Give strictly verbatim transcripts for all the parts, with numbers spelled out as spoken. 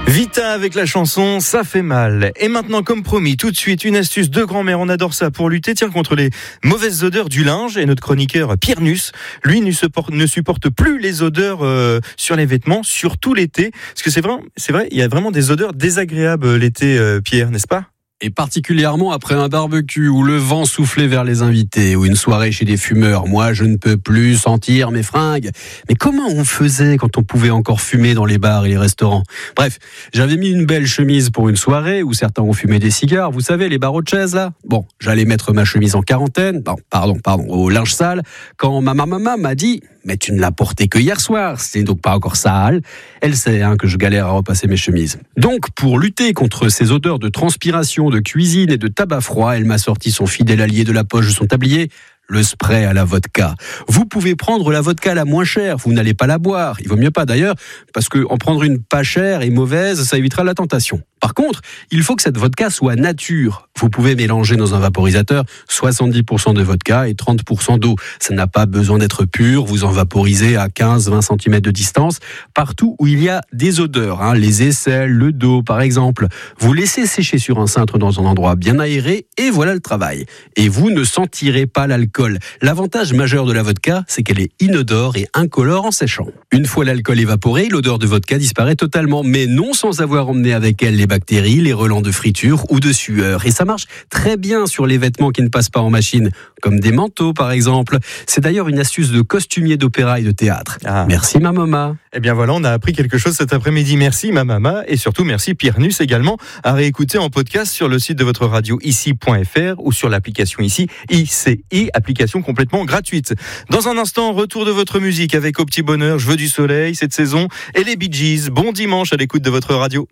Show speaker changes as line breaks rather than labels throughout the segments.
Vita avec la chanson « Ça fait mal ». Et maintenant, comme promis, tout de suite, une astuce de grand-mère, on adore ça, pour lutter tiens, contre les mauvaises odeurs du linge. Et notre chroniqueur Pierre Nuss, lui, ne supporte, ne supporte plus les odeurs euh, sur les vêtements, surtout l'été. Parce que c'est vrai, c'est vrai, il y a vraiment des odeurs désagréables l'été, euh, Pierre, n'est-ce pas ?
Et particulièrement après un barbecue où le vent soufflait vers les invités ou une soirée chez des fumeurs. Moi, je ne peux plus sentir mes fringues. Mais comment on faisait quand on pouvait encore fumer dans les bars et les restaurants ? Bref, j'avais mis une belle chemise pour une soirée où certains ont fumé des cigares. Vous savez, les barreaux de chaise, là ? Bon, j'allais mettre ma chemise en quarantaine, non, pardon, pardon, au linge sale, quand ma maman m'a dit « Mais tu ne l'as porté que hier soir, c'est donc pas encore sale ». Elle sait hein, que je galère à repasser mes chemises. Donc, pour lutter contre ces odeurs de transpiration, de cuisine et de tabac froid, elle m'a sorti son fidèle allié de la poche de son tablier, le spray à la vodka. Vous pouvez prendre la vodka la moins chère, vous n'allez pas la boire. Il vaut mieux pas d'ailleurs, parce que en prendre une pas chère et mauvaise, ça évitera la tentation. Par contre, il faut que cette vodka soit nature. Vous pouvez mélanger dans un vaporisateur soixante-dix pour cent de vodka et trente pour cent d'eau. Ça n'a pas besoin d'être pur, vous en vaporisez à quinze à vingt centimètres de distance, partout où il y a des odeurs, hein, les aisselles, le dos par exemple. Vous laissez sécher sur un cintre dans un endroit bien aéré et voilà le travail. Et vous ne sentirez pas l'alcool. L'avantage majeur de la vodka, c'est qu'elle est inodore et incolore en séchant. Une fois l'alcool évaporé, l'odeur de vodka disparaît totalement, mais non sans avoir emmené avec elle les bactéries, les relents de friture ou de sueur. Et ça marche très bien sur les vêtements qui ne passent pas en machine, comme des manteaux par exemple. C'est d'ailleurs une astuce de costumier d'opéra et de théâtre. Ah. Merci ma maman.
Eh bien voilà, on a appris quelque chose cet après-midi. Merci ma maman et surtout merci Pierre Nuss également, à réécouter en podcast sur le site de votre radio ici point f r ou sur l'application ici, I C I, application complètement gratuite. Dans un instant, retour de votre musique avec Au Petit Bonheur, Je veux du soleil cette saison et les Bee Gees. Bon dimanche à l'écoute de votre radio.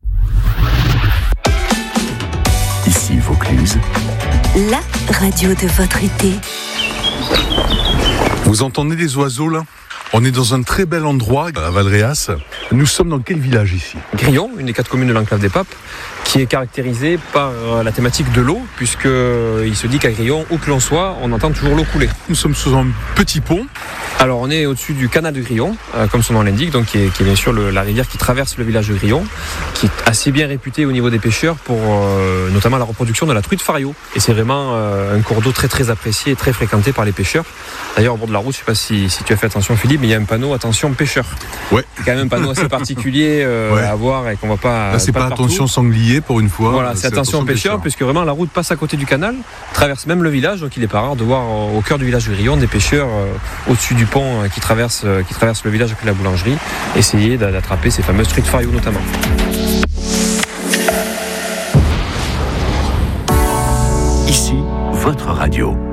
Ici Vaucluse,
la radio de votre été.
Vous entendez des oiseaux là ? On est dans un très bel endroit à Valréas. Nous sommes dans quel village ici ?
Grillon, une des quatre communes de l'enclave des Papes, qui est caractérisée par la thématique de l'eau, puisqu'il se dit qu'à Grillon, où que l'on soit, on entend toujours l'eau couler.
Nous sommes sous un petit pont.
Alors on est au-dessus du canal de Grillon, euh, comme son nom l'indique, donc qui est, qui est bien sûr le, la rivière qui traverse le village de Grillon, qui est assez bien réputée au niveau des pêcheurs pour euh, notamment la reproduction de la truite fario. Et c'est vraiment euh, un cours d'eau très très apprécié et très fréquenté par les pêcheurs. D'ailleurs au bord de la route, je ne sais pas si, si tu as fait attention Philippe, mais il y a un panneau attention pêcheur.
Ouais.
C'est quand même un panneau assez particulier euh, ouais. à voir et qu'on va pas.
Là c'est pas, pas attention sanglier pour une fois.
Voilà, c'est, c'est attention, attention pêcheur, pêcheur, puisque vraiment la route passe à côté du canal, traverse même le village, donc il n'est pas rare de voir euh, au cœur du village de Grillon des pêcheurs euh, au-dessus du pont euh, qui traversent qui traverse le village depuis la boulangerie, essayer d'attraper ces fameuses truites fario notamment.
Ici, votre radio.